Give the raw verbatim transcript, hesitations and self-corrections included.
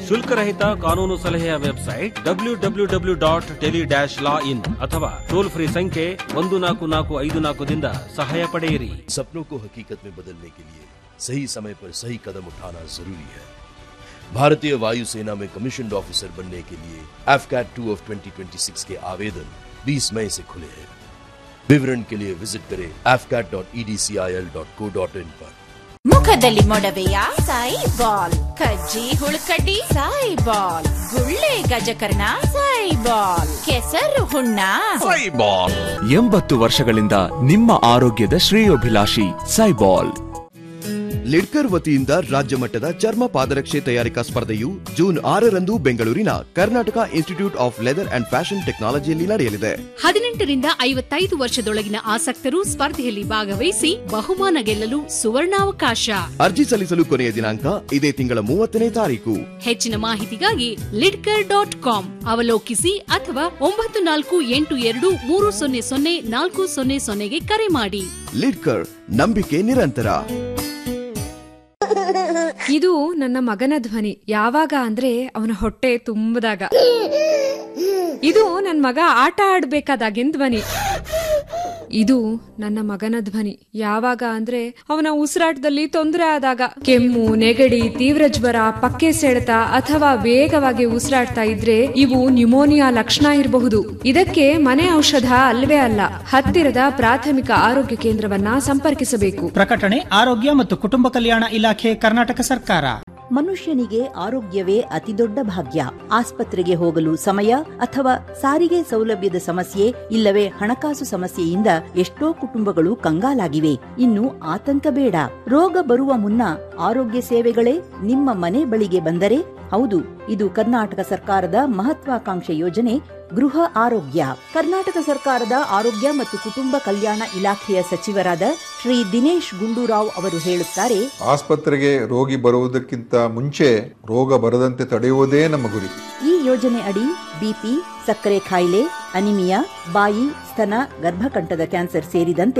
ಶುಲ್ಕರಹಿತ ಕಾನೂನು ಸಲಹೆಯ website W W W dot tele dash ಲಾ ಇನ್ ಅಥವಾ ಟೋಲ್ ಫ್ರೀ ಸಂಖ್ಯೆ ಒಂದು ನಾಲ್ಕು ನಾಲ್ಕು ಐದು ನಾಲ್ಕದಿಂದ ಸಹಾಯ ಪಡೆಯಿರಿ. सपनों को हकीकत में बदलने के लिए सही समय पर सही कदम उठाना जरूरी है. भारतीय वायुसेना में कमीशन्ड ऑफिसर बनने के लिए AFCAT two of twenty twenty six के आवेदन बीस मई से खुले हैं. विवरण के लिए विजिट करें F cat dot E D C I L dot co dot in पर. ಮುಖದಲ್ಲಿ ಮೊಡವೆಯ ಸಾಯಿ ಬಾಲ್, ಕಜ್ಜಿ ಹುಳುಕಡ್ಡಿ ಸಾಯಿ ಬಾಲ್, ಗುಳ್ಳೆ ಗಜಕರ್ಣ ಸಾಯಿ ಬಾಲ್, ಕೆಸರು ಹುಣ್ಣ ಸಾಯಿ ಬಾಲ್. ಎಂಬತ್ತು ವರ್ಷಗಳಿಂದ ನಿಮ್ಮ ಆರೋಗ್ಯದ ಶ್ರೇಯೋಭಿಲಾಷಿ ಸೈಬಾಲ್. ಲಿಡ್ಕರ್ ವತಿಯಿಂದ ರಾಜ್ಯ ಮಟ್ಟದ ಚರ್ಮ ಪಾದರಕ್ಷೆ ತಯಾರಿಕಾ ಸ್ಪರ್ಧೆಯು ಜೂನ್ ಆರರಂದು ಬೆಂಗಳೂರಿನ Karnataka institute of leather and fashion ಟೆಕ್ನಾಲಜಿಯಲ್ಲಿ ನಡೆಯಲಿದೆ. ಹದಿನೆಂಟರಿಂದ ಐವತ್ತೈದು ವರ್ಷದೊಳಗಿನ ಆಸಕ್ತರು ಸ್ಪರ್ಧೆಯಲ್ಲಿ ಭಾಗವಹಿಸಿ ಬಹುಮಾನ ಗೆಲ್ಲಲು ಸುವರ್ಣಾವಕಾಶ. ಅರ್ಜಿ ಸಲ್ಲಿಸಲು ಕೊನೆಯ ದಿನಾಂಕ ಇದೇ ತಿಂಗಳ ಮೂವತ್ತನೇ ತಾರೀಕು. ಹೆಚ್ಚಿನ ಮಾಹಿತಿಗಾಗಿ ಲಿಡ್ಕರ್ ಡಾಟ್ ಕಾಮ್ ಅವಲೋಕಿಸಿ ಅಥವಾ ಒಂಬತ್ತು ನಾಲ್ಕು ಎಂಟು ಎರಡು ಮೂರು ಸೊನ್ನೆ ಸೊನ್ನೆ ನಾಲ್ಕು ಸೊನ್ನೆ ಸೊನ್ನೆಗೆ ಕರೆ ಮಾಡಿ. ಲಿಡ್ಕರ್, ನಂಬಿಕೆ ನಿರಂತರ. ಇದು ನನ್ನ ಮಗನ ಧ್ವನಿ. ಯಾವಾಗ ಅಂದ್ರೆ ಅವನ ಹೊಟ್ಟೆ ತುಂಬದಾಗ. ಇದು ನನ್ನ ಮಗ ಆಟ ಆಡ್ಬೇಕಾದಾಗಿನ ಧ್ವನಿ. ಇದು ನನ್ನ ಮಗನ ಧ್ವನಿ. ಯಾವಾಗ ಅಂದ್ರೆ ಅವನ ಉಸಿರಾಟದಲ್ಲಿ ತೊಂದರೆ ಆದಾಗ, ಕೆಮ್ಮು, ನೆಗಡಿ, ತೀವ್ರ ಜ್ವರ, ಪಕ್ಕೆ ಸೆಳೆತ ಅಥವಾ ವೇಗವಾಗಿ ಉಸಿರಾಡ್ತಾ ಇದ್ರೆ ಇವು ನ್ಯೂಮೋನಿಯಾ ಲಕ್ಷಣ ಇರಬಹುದು. ಇದಕ್ಕೆ ಮನೆ ಔಷಧ ಅಲ್ವೇ ಅಲ್ಲ. ಹತ್ತಿರದ ಪ್ರಾಥಮಿಕ ಆರೋಗ್ಯ ಕೇಂದ್ರವನ್ನ ಸಂಪರ್ಕಿಸಬೇಕು. ಪ್ರಕಟಣೆ ಆರೋಗ್ಯ ಮತ್ತು ಕುಟುಂಬ ಕಲ್ಯಾಣ ಇಲಾಖೆ, ಕರ್ನಾಟಕ ಸರ್ಕಾರ. ಮನುಷ್ಯನಿಗೆ ಆರೋಗ್ಯವೇ ಅತಿದೊಡ್ಡ ಭಾಗ್ಯ. ಆಸ್ಪತ್ರೆಗೆ ಹೋಗಲು ಸಮಯ ಅಥವಾ ಸಾರಿಗೆ ಸೌಲಭ್ಯದ ಸಮಸ್ಯೆ ಇಲ್ಲವೇ ಹಣಕಾಸು ಸಮಸ್ಯೆಯಿಂದ ಎಷ್ಟೋ ಕುಟುಂಬಗಳು ಕಂಗಾಲಾಗಿವೆ. ಇನ್ನು ಆತಂಕ ಬೇಡ. ರೋಗ ಬರುವ ಮುನ್ನ ಆರೋಗ್ಯ ಸೇವೆಗಳೇ ನಿಮ್ಮ ಮನೆ ಬಳಿಗೆ ಬಂದರೆ, ಹೌದು, ಇದು ಕರ್ನಾಟಕ ಸರ್ಕಾರದ ಮಹತ್ವಾಕಾಂಕ್ಷೆ ಯೋಜನೆ ಗೃಹ ಆರೋಗ್ಯ. ಕರ್ನಾಟಕ ಸರ್ಕಾರದ ಆರೋಗ್ಯ ಮತ್ತು ಕುಟುಂಬ ಕಲ್ಯಾಣ ಇಲಾಖೆಯ ಸಚಿವರಾದ ಶ್ರೀ ದಿನೇಶ್ ಗುಂಡೂರಾವ್ ಅವರು ಹೇಳುತ್ತಾರೆ, ಆಸ್ಪತ್ರೆಗೆ ರೋಗಿ ಬರುವುದಕ್ಕಿಂತ ಮುಂಚೆ ರೋಗ ಬರದಂತೆ ತಡೆಯುವುದೇ ನಮ್ಮ ಗುರಿ. ಈ ಯೋಜನೆ ಅಡಿ ಬಿಪಿ, ಸಕ್ಕರೆ ಕಾಯಿಲೆ, ಅನಿಮಿಯಾ, ಬಾಯಿ, ಸ್ತನ, ಗರ್ಭಕಂಠದ ಕ್ಯಾನ್ಸರ್ ಸೇರಿದಂತೆ